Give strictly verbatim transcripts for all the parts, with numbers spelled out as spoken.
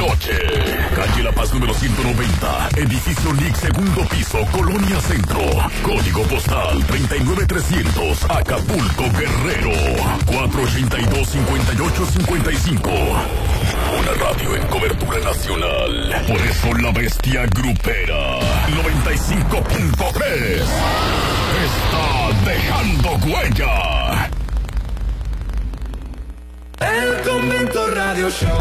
noche. Calle La Paz número ciento noventa, edificio N I C, segundo piso, Colonia Centro. Código postal treinta y nueve trescientos, Acapulco, Guerrero. cuatro ochenta y dos, cincuenta y ocho cincuenta y cinco. Una radio en cobertura nacional. Por eso la bestia grupera noventa y cinco punto tres está dejando huella. El Convento Radio Show.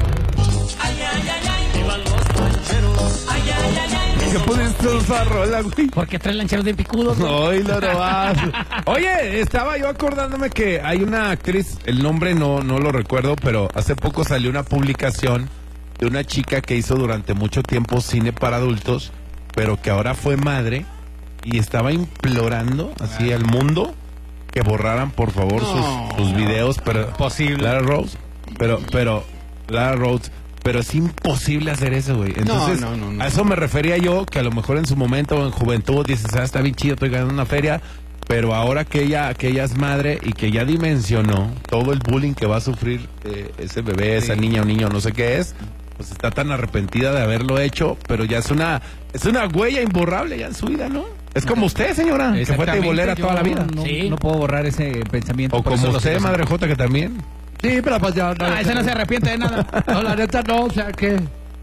Ay, ay, ay, ay, vivan los lancheros. Ay, ay, ay, ay. ¿Qué pusiste esa rola, güey? Porque tres lancheros de picudos. Hoy lo robas. Oye, estaba yo acordándome que hay una actriz, el nombre no, no lo recuerdo, pero hace poco salió una publicación de una chica que hizo durante mucho tiempo cine para adultos, pero que ahora fue madre y estaba implorando así al mundo que borraran por favor No. sus, sus videos, pero Posible. Lara Rose, pero, pero, Lara Rose, pero es imposible hacer eso, güey. Entonces, no, no, no. a eso me refería yo, que a lo mejor en su momento, en juventud, dices, ah, está bien chido, estoy ganando una feria, pero ahora que ella, que ella es madre y que ya dimensionó todo el bullying que va a sufrir eh, ese bebé, esa niña o niño, no sé qué es, pues está tan arrepentida de haberlo hecho, pero ya es una, es una huella imborrable ya en su vida, ¿no? Es como usted, señora, que fue Exactamente, teibolera yo toda la vida. No, Sí. no puedo borrar ese pensamiento. O por eso como lo usted, sigo haciendo. madre Jota, que también. Sí, pero pues ya... Ah, ese no se arrepiente de nada. No, la neta no, o sea, ¿qué?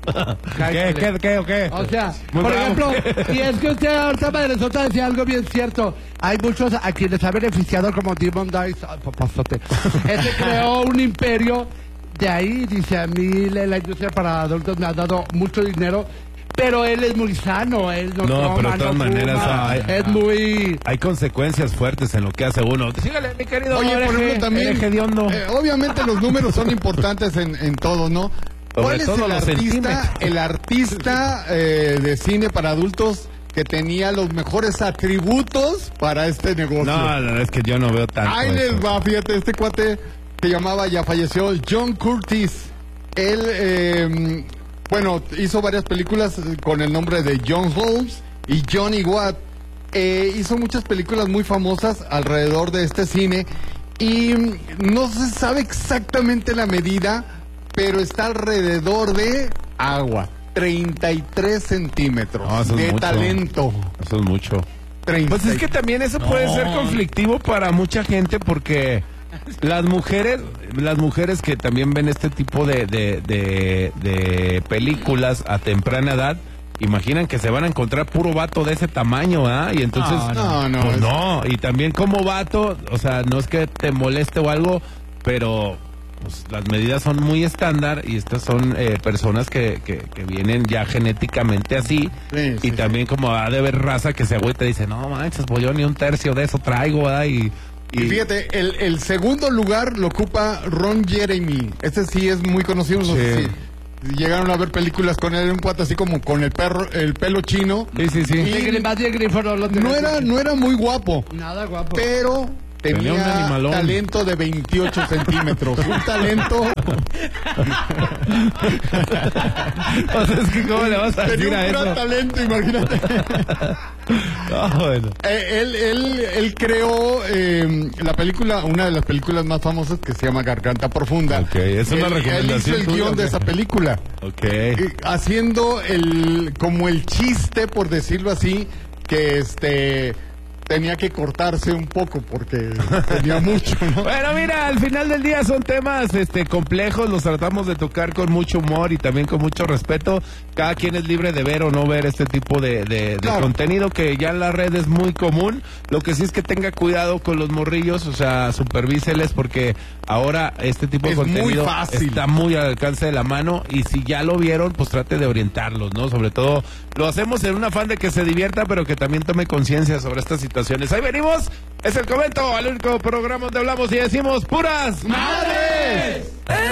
¿Qué, qué, qué, o qué? O sea, Muy por bravo. ejemplo, y es que usted ahorita Madre Sota decía algo bien cierto. Hay muchos a quienes ha beneficiado como Demon Dice, ah, papazote. Este creó un imperio. De ahí, dice, a mí la, la industria para adultos me ha dado mucho dinero, pero él es muy sano, él no, No, toma, pero de todas no maneras, fuma, hay- es muy... Hay consecuencias fuertes en lo que hace uno. Sígale, mi querido. Oye, por hereje, ejemplo, también, hereje hediondo. eh, obviamente los números son importantes en, en todo, ¿no? Sobre ¿Cuál es todo el los artista, centímetros. el artista eh, de cine para adultos que tenía los mejores atributos para este negocio? No, no, es que yo no veo tanto. Ahí eso. les va, fíjate, este cuate se llamaba, ya falleció, John Curtis. Él, eh, bueno, hizo varias películas con el nombre de John Holmes y Johnny Watt. Eh, hizo muchas películas muy famosas alrededor de este cine y mm, no se sabe exactamente la medida, pero está alrededor de agua, treinta y tres centímetros No, eso es de mucho. talento. Eso es mucho. treinta. Pues es que también eso puede ser conflictivo para mucha gente porque las mujeres, las mujeres que también ven este tipo de, de, de, de películas a temprana edad, imaginan que se van a encontrar puro vato de ese tamaño, ¿ah? Y entonces, No, no, pues es- no, y también como vato, o sea, no es que te moleste o algo, pero pues, las medidas son muy estándar y estas son eh, personas que, que, que vienen ya genéticamente así. Sí, sí, Y también como ha de haber raza que se agüita y dice, no manches, pues yo ni un tercio de eso traigo, ¿verdad? Y, Y fíjate, el, el segundo lugar lo ocupa Ron Jeremy. Este sí es muy conocido. No sé Sí. si llegaron a ver películas con él, un cuate así como con el perro, el pelo chino. Sí, sí, sí. Y no era, no era muy guapo, Nada guapo. pero tenía, Tenía un animalón. talento de veintiocho centímetros. Un talento. O sea, es que cómo le vas a Tenía decir un a gran eso. talento, imagínate. Ah, bueno. Eh, él, él, él creó eh, la película, una de las películas más famosas que se llama Garganta Profunda. Ok, es una Él- recomendación Él hizo el tuya, guión ¿o de qué? esa película. Ok. Eh, haciendo el como el chiste, por decirlo así, que este tenía que cortarse un poco porque tenía mucho, ¿no? Bueno, mira, al final del día son temas este complejos, los tratamos de tocar con mucho humor y también con mucho respeto. Cada quien es libre de ver o no ver este tipo de, de, de Claro. contenido que ya en la red es muy común. Lo que sí es que tenga cuidado con los morrillos, o sea, supervíseles porque ahora este tipo de Es muy contenido fácil. está muy al alcance de la mano y si ya lo vieron, pues trate de orientarlos, ¿no? Sobre todo lo hacemos en un afán de que se divierta, pero que también tome conciencia sobre estas situaciones. Ahí venimos, es el Convento, al único programa donde hablamos y decimos puras madres.